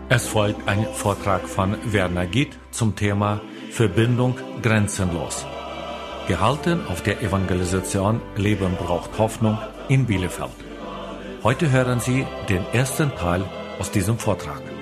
Es folgt ein Vortrag von Werner Gitt zum Thema Verbindung grenzenlos. Gehalten auf der Evangelisation Leben braucht Hoffnung in Bielefeld. Heute hören Sie den ersten Teil aus diesem Vortrag.